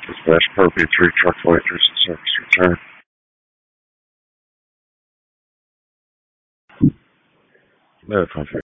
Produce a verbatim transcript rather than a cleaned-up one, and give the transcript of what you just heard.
Dispatch Pro B three truck collectors and service return. Verify